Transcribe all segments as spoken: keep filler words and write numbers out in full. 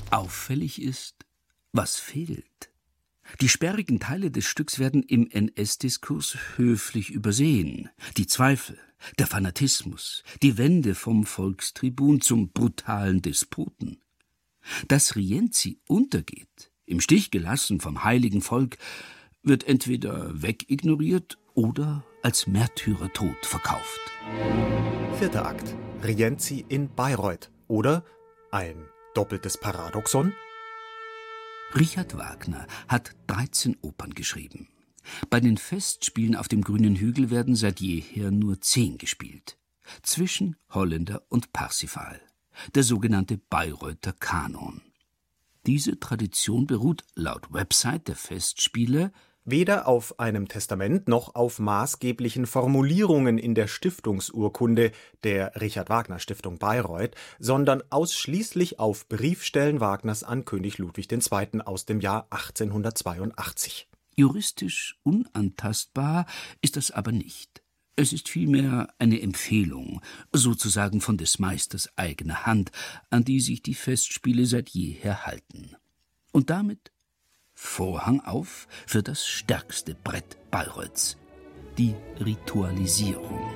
Auffällig ist, was fehlt. Die sperrigen Teile des Stücks werden im N S-Diskurs höflich übersehen. Die Zweifel, der Fanatismus, die Wende vom Volkstribun zum brutalen Despoten. Dass Rienzi untergeht, im Stich gelassen vom heiligen Volk, wird entweder wegignoriert oder als Märtyrertod verkauft. Vierter Akt. Rienzi in Bayreuth. Oder ein doppeltes Paradoxon? Richard Wagner hat dreizehn Opern geschrieben. Bei den Festspielen auf dem Grünen Hügel werden seit jeher nur zehn gespielt. Zwischen Holländer und Parsifal. Der sogenannte Bayreuther Kanon. Diese Tradition beruht laut Website der Festspiele weder auf einem Testament noch auf maßgeblichen Formulierungen in der Stiftungsurkunde der Richard-Wagner-Stiftung Bayreuth, sondern ausschließlich auf Briefstellen Wagners an König Ludwig der Zweite. Aus dem Jahr achtzehnhundertzweiundachtzig. Juristisch unantastbar ist das aber nicht. Es ist vielmehr eine Empfehlung, sozusagen von des Meisters eigener Hand, an die sich die Festspiele seit jeher halten. Und damit Vorhang auf für das stärkste Brett Bayreuths, die Ritualisierung.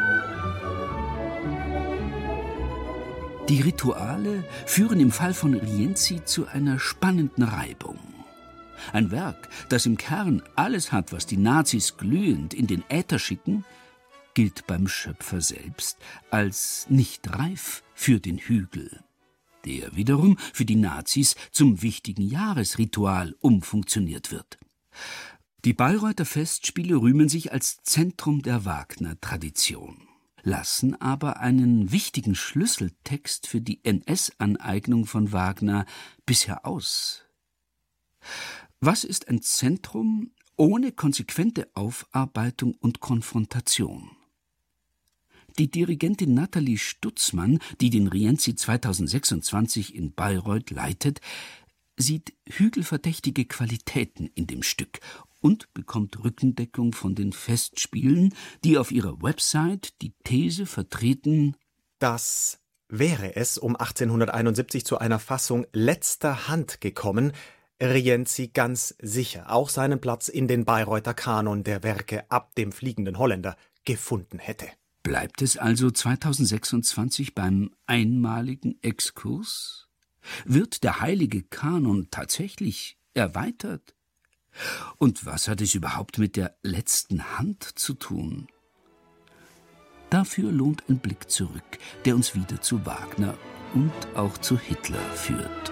Die Rituale führen im Fall von Rienzi zu einer spannenden Reibung. Ein Werk, das im Kern alles hat, was die Nazis glühend in den Äther schicken, gilt beim Schöpfer selbst als nicht reif für den Hügel, der wiederum für die Nazis zum wichtigen Jahresritual umfunktioniert wird. Die Bayreuther Festspiele rühmen sich als Zentrum der Wagner-Tradition, lassen aber einen wichtigen Schlüsseltext für die N S-Aneignung von Wagner bisher aus. Was ist ein Zentrum ohne konsequente Aufarbeitung und Konfrontation? Die Dirigentin Nathalie Stutzmann, die den Rienzi zweitausendsechsundzwanzig in Bayreuth leitet, sieht hügelverdächtige Qualitäten in dem Stück und bekommt Rückendeckung von den Festspielen, die auf ihrer Website die These vertreten, dass wäre es um achtzehnhunderteinundsiebzig zu einer Fassung letzter Hand gekommen, Rienzi ganz sicher auch seinen Platz in den Bayreuther Kanon der Werke ab dem Fliegenden Holländer gefunden hätte. Bleibt es also zweitausendsechsundzwanzig beim einmaligen Exkurs? Wird der heilige Kanon tatsächlich erweitert? Und was hat es überhaupt mit der letzten Hand zu tun? Dafür lohnt ein Blick zurück, der uns wieder zu Wagner und auch zu Hitler führt.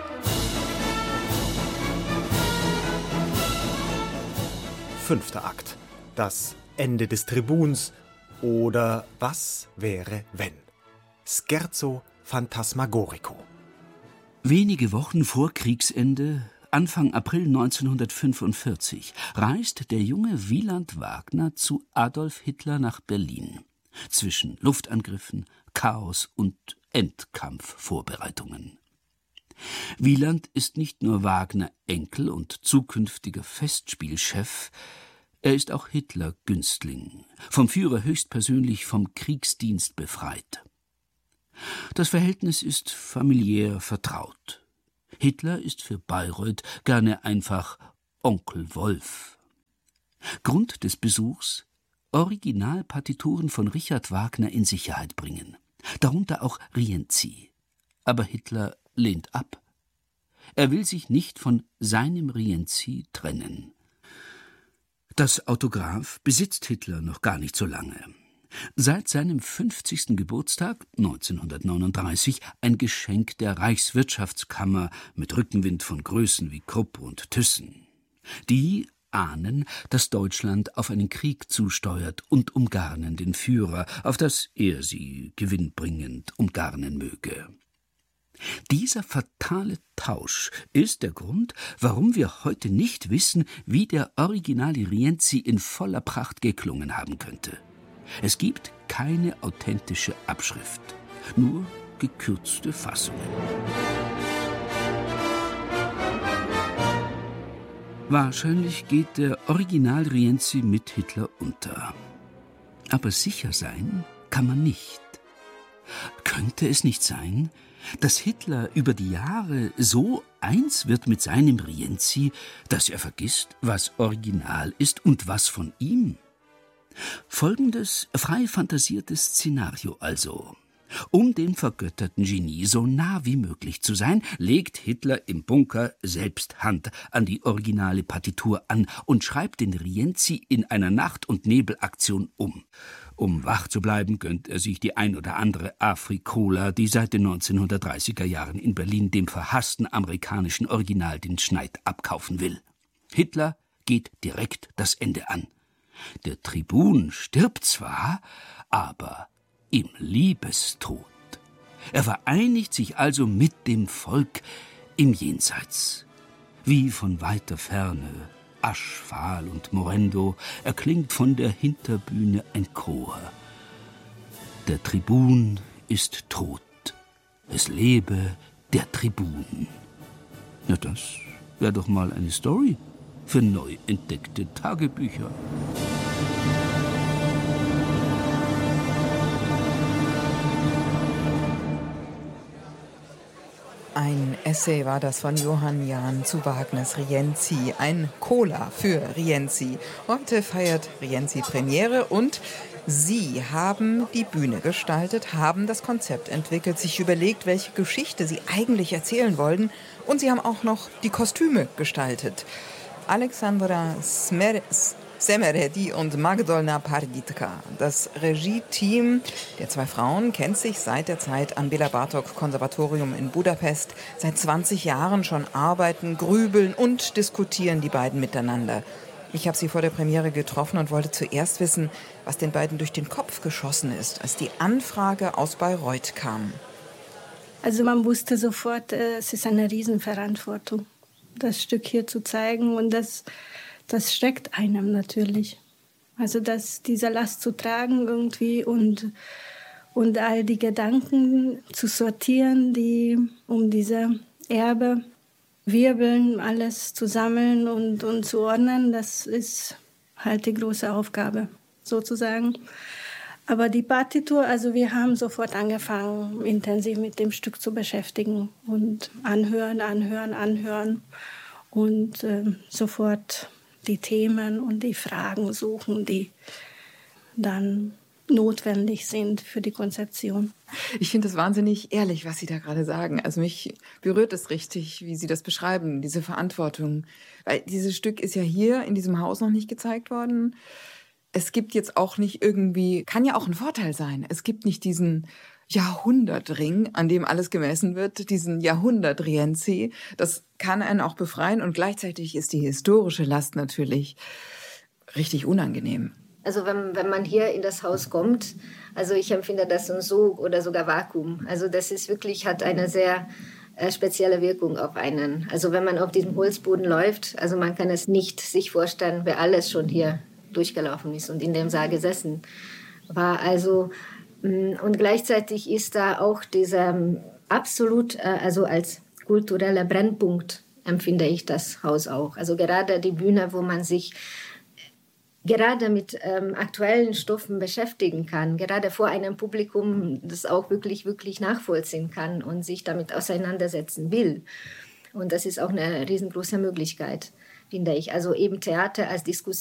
Fünfter Akt. Das Ende des Tribuns. Oder was wäre, wenn? Scherzo Phantasmagorico. Wenige Wochen vor Kriegsende, Anfang April neunzehnhundertfünfundvierzig, reist der junge Wieland Wagner zu Adolf Hitler nach Berlin. Zwischen Luftangriffen, Chaos und Endkampfvorbereitungen. Wieland ist nicht nur Wagner Enkel und zukünftiger Festspielchef, er ist auch Hitler-Günstling, vom Führer höchstpersönlich vom Kriegsdienst befreit. Das Verhältnis ist familiär vertraut. Hitler ist für Bayreuth gerne einfach Onkel Wolf. Grund des Besuchs: Originalpartituren von Richard Wagner in Sicherheit bringen, darunter auch Rienzi. Aber Hitler lehnt ab. Er will sich nicht von seinem Rienzi trennen. Das Autograph besitzt Hitler noch gar nicht so lange. Seit seinem fünfzigsten Geburtstag neunzehnhundertneununddreißig ein Geschenk der Reichswirtschaftskammer mit Rückenwind von Größen wie Krupp und Thyssen. Die ahnen, dass Deutschland auf einen Krieg zusteuert und umgarnen den Führer, auf dass er sie gewinnbringend umgarnen möge. Dieser fatale Tausch ist der Grund, warum wir heute nicht wissen, wie der originale Rienzi in voller Pracht geklungen haben könnte. Es gibt keine authentische Abschrift, nur gekürzte Fassungen. Wahrscheinlich geht der Original Rienzi mit Hitler unter. Aber sicher sein kann man nicht. Könnte es nicht sein, Dass Hitler über die Jahre so eins wird mit seinem Rienzi, dass er vergisst, was original ist und was von ihm. Folgendes frei fantasiertes Szenario also. Um dem vergötterten Genie so nah wie möglich zu sein, legt Hitler im Bunker selbst Hand an die originale Partitur an und schreibt den Rienzi in einer Nacht- und Nebelaktion um. Um wach zu bleiben, gönnt er sich die ein oder andere Afrikola, die seit den neunzehnhundertdreißiger Jahren in Berlin dem verhassten amerikanischen Original den Schneid abkaufen will. Hitler geht direkt das Ende an. Der Tribun stirbt zwar, aber im Liebestod. Er vereinigt sich also mit dem Volk im Jenseits. Wie von weiter Ferne, aschfahl und morendo, erklingt von der Hinterbühne ein Chor. Der Tribun ist tot. Es lebe der Tribun. Na, das wäre doch mal eine Story für neu entdeckte Tagebücher. Ein Essay war das von Johann Jahn zu Wagners Rienzi, ein Cola für Rienzi. Heute feiert Rienzi Premiere und Sie haben die Bühne gestaltet, haben das Konzept entwickelt, sich überlegt, welche Geschichte Sie eigentlich erzählen wollten und Sie haben auch noch die Kostüme gestaltet. Alexandra Smer Semeredi und Magdolna Parditka. Das Regie-Team der zwei Frauen kennt sich seit der Zeit am Béla Bartók Konservatorium in Budapest. Seit zwanzig Jahren schon arbeiten, grübeln und diskutieren die beiden miteinander. Ich habe sie vor der Premiere getroffen und wollte zuerst wissen, was den beiden durch den Kopf geschossen ist, als die Anfrage aus Bayreuth kam. Also man wusste sofort, es ist eine Riesenverantwortung, das Stück hier zu zeigen und das Das schreckt einem natürlich. Also das, diese Last zu tragen irgendwie und, und all die Gedanken zu sortieren, die um diese Erbe wirbeln, alles zu sammeln und, und zu ordnen, das ist halt die große Aufgabe sozusagen. Aber die Partitur, also wir haben sofort angefangen, intensiv mit dem Stück zu beschäftigen und anhören, anhören, anhören und äh, sofort die Themen und die Fragen suchen, die dann notwendig sind für die Konzeption. Ich finde es wahnsinnig ehrlich, was Sie da gerade sagen. Also mich berührt es richtig, wie Sie das beschreiben, diese Verantwortung. Weil dieses Stück ist ja hier in diesem Haus noch nicht gezeigt worden. Es gibt jetzt auch nicht irgendwie, kann ja auch ein Vorteil sein. Es gibt nicht diesen Jahrhundertring, an dem alles gemessen wird, diesen Jahrhundert-Rienzi. Das kann einen auch befreien und gleichzeitig ist die historische Last natürlich richtig unangenehm. Also wenn, wenn man hier in das Haus kommt, also ich empfinde das ein Sog oder sogar Vakuum. Also das ist wirklich, hat eine sehr äh, spezielle Wirkung auf einen. Also wenn man auf diesem Holzboden läuft, also man kann es nicht sich vorstellen, wer alles schon hier durchgelaufen ist und in dem Saal gesessen war. Also und gleichzeitig ist da auch dieser absolut, also als kultureller Brennpunkt empfinde ich das Haus auch. Also gerade die Bühne, wo man sich gerade mit ähm, aktuellen Stoffen beschäftigen kann, gerade vor einem Publikum, das auch wirklich, wirklich nachvollziehen kann und sich damit auseinandersetzen will. Und das ist auch eine riesengroße Möglichkeit, finde ich. Also eben Theater als Diskussion.